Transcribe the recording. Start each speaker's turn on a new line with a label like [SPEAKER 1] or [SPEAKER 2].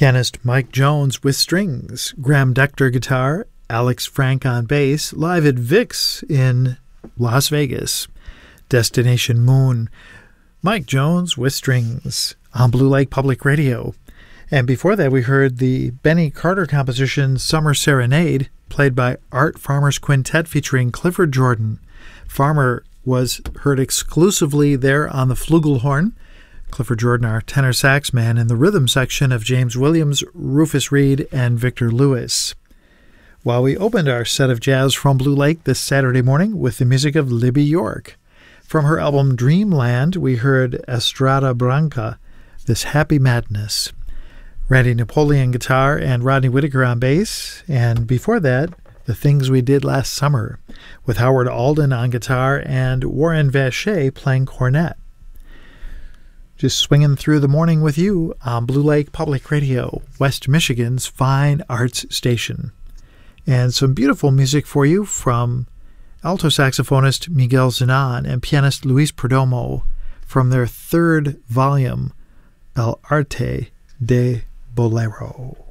[SPEAKER 1] pianist Mike Jones with strings, Graham Decter guitar, Alex Frank on bass, live at Vic's in Las Vegas. Destination Moon, Mike Jones with strings on Blue Lake Public Radio. And before that, we heard the Benny Carter composition Summer Serenade, played by Art Farmer's Quintet featuring Clifford Jordan. Farmer was heard exclusively there on the flugelhorn. Clifford Jordan, our tenor sax man, in the rhythm section of James Williams, Rufus Reid, and Victor Lewis. While we opened our set of jazz from Blue Lake this Saturday morning with the music of Libby York. From her album Dreamland, we heard Estrada Branca, This Happy Madness. Randy Napoleon guitar and Rodney Whitaker on bass. And before that, The Things We Did Last Summer, with Howard Alden on guitar and Warren Vacher playing cornet. Just swinging through the morning with you on Blue Lake Public Radio, West Michigan's fine arts station. And some beautiful music for you from alto saxophonist Miguel Zenon and pianist Luis Perdomo from their third volume, El Arte de Bolero.